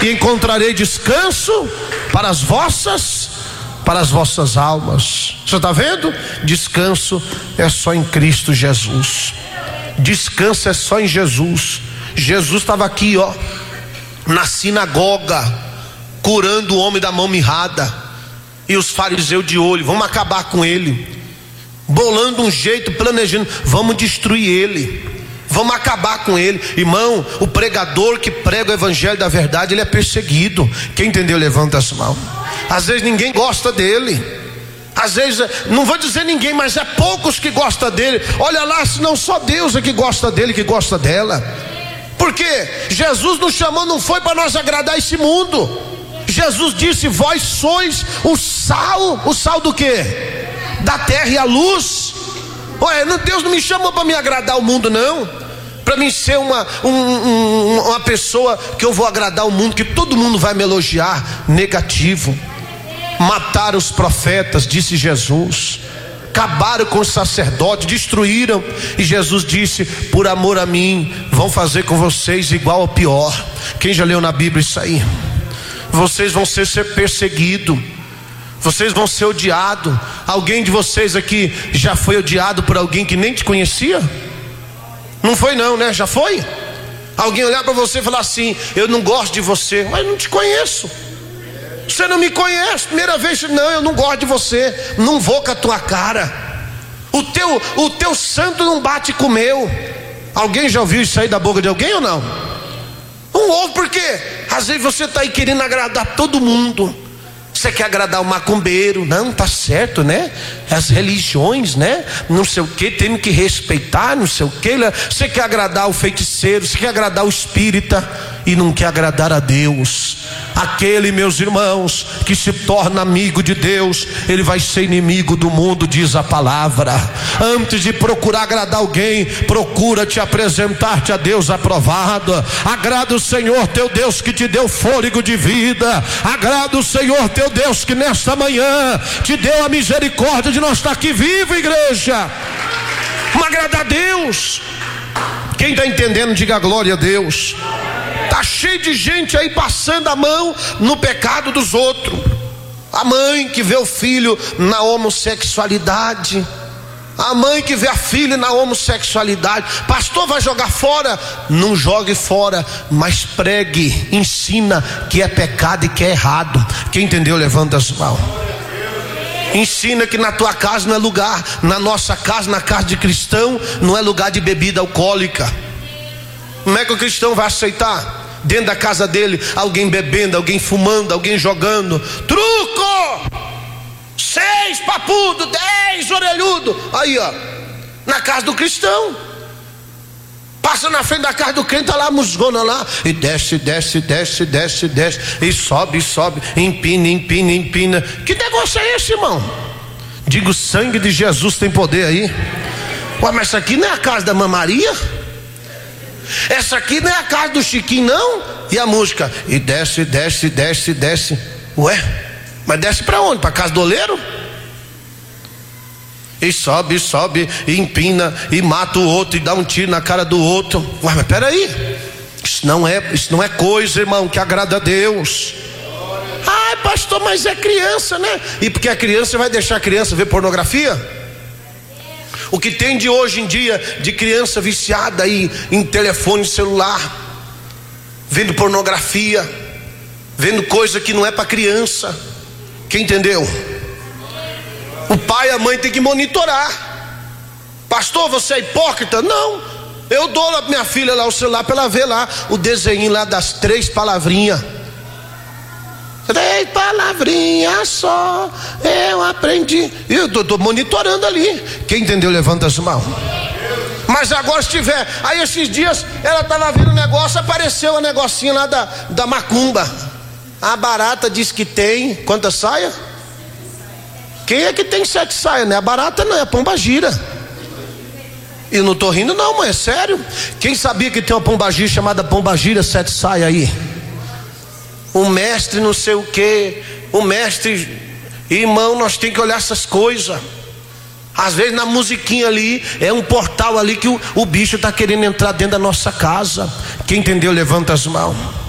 e encontrarei descanso para as vossas almas. Você está vendo? Descanso é só em Cristo Jesus. Descanso é só em Jesus. Jesus estava aqui, ó, na sinagoga, curando o homem da mão mirrada, e os fariseus de olho, vamos acabar com ele, bolando um jeito, planejando, vamos destruir ele, vamos acabar com ele. Irmão, o pregador que prega o evangelho da verdade, ele é perseguido. Quem entendeu, levanta as mãos. Às vezes ninguém gosta dele, às vezes, não vou dizer ninguém, mas é poucos que gostam dele. Olha lá, se não só Deus é que gosta dele, que gosta dela. Porque Jesus nos chamou, não foi para nós agradar esse mundo. Jesus disse: vós sois o sal do quê? Da terra e a luz. Ué, Deus não me chamou para me agradar o mundo, não, para mim ser uma pessoa que eu vou agradar o mundo, que todo mundo vai me elogiar. Negativo. Mataram os profetas, disse Jesus, acabaram com os sacerdotes, destruíram, e Jesus disse: por amor a mim, vão fazer com vocês igual ou pior. Quem já leu na Bíblia isso aí? Vocês vão ser perseguidos, vocês vão ser odiados. Alguém de vocês aqui já foi odiado por alguém que nem te conhecia? Não foi não, né? Já foi? Alguém olhar para você e falar assim: eu não gosto de você. Mas não te conheço, você não me conhece. Primeira vez, não, eu não gosto de você, não vou com a tua cara, o teu santo não bate com o meu. Alguém já ouviu isso aí da boca de alguém ou não? Não ouve, porque às vezes você está aí querendo agradar todo mundo. Você quer agradar o macumbeiro, não, tá certo, né? As religiões, né? Não sei o que, tem que respeitar, não sei o que. Você quer agradar o feiticeiro, você quer agradar o espírita, e não quer agradar a Deus. Aquele, meus irmãos, que se torna amigo de Deus, ele vai ser inimigo do mundo, diz a palavra. Antes de procurar agradar alguém, procura te apresentar-te a Deus aprovado. Agrada o Senhor teu Deus que te deu fôlego de vida. Agrada o Senhor teu Deus que nesta manhã te deu a misericórdia de nós estar aqui vivo, igreja. Vamos agradar a Deus. Quem está entendendo, diga glória a Deus. Está cheio de gente aí passando a mão no pecado dos outros. A mãe que vê o filho na homossexualidade, a mãe que vê a filha na homossexualidade. Pastor, vai jogar fora? Não jogue fora, mas pregue, ensina que é pecado e que é errado. Quem entendeu, levanta as mãos. Ensina que na tua casa não é lugar, na nossa casa, na casa de cristão, não é lugar de bebida alcoólica. Como é que o cristão vai aceitar dentro da casa dele alguém bebendo, alguém fumando, alguém jogando? Truco! 6 papudo, 10 orelhudo. Aí, ó, na casa do cristão. Passa na frente da casa do crente, tá lá a musgona lá, e desce, e sobe, empina. Que negócio é esse, irmão? Diga: o sangue de Jesus tem poder aí. Ué, mas essa aqui não é a casa da Mamãe Maria? Essa aqui não é a casa do Chiquinho, não? E a música? E desce. Ué, mas desce pra onde? Pra casa do oleiro? E sobe, e empina, e mata o outro, e dá um tiro na cara do outro. Ué, mas peraí, isso não é coisa, irmão, que agrada a Deus. Ah, pastor, mas é criança, né? E porque é criança, você vai deixar a criança ver pornografia? O que tem de hoje em dia de criança viciada aí em telefone celular, vendo pornografia, vendo coisa que não é para criança. Quem entendeu? O pai e a mãe tem que monitorar. Pastor, você é hipócrita? Não, eu dou a minha filha lá o celular para ela ver lá o desenho lá das 3 palavrinhas. 3 palavrinhas só eu aprendi. Eu estou monitorando ali. Quem entendeu, levanta as mãos. Mas agora, se tiver, aí esses dias ela estava vendo um negócio, apareceu um negocinho lá da macumba. A barata diz que tem quantas saias? Quem é que tem 7 saias? Não é a barata, não, é a pombagira. E eu não estou rindo não, mãe, é sério. Quem sabia que tem uma pombagira chamada pombagira 7 saias aí? O mestre não sei o que, o mestre, irmão, nós temos que olhar essas coisas. Às vezes na musiquinha ali, é um portal ali que o bicho está querendo entrar dentro da nossa casa. Quem entendeu, levanta as mãos.